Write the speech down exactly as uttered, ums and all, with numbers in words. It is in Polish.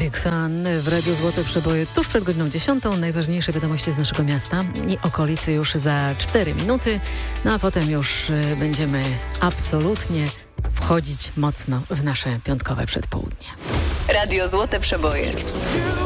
Big Fan w Radiu Złote Przeboje tuż przed godziną dziesiątą. Najważniejsze wiadomości z naszego miasta i okolicy już za cztery minuty. No a potem już y, będziemy absolutnie wchodzić mocno w nasze piątkowe przedpołudnie. Radio Złote Przeboje.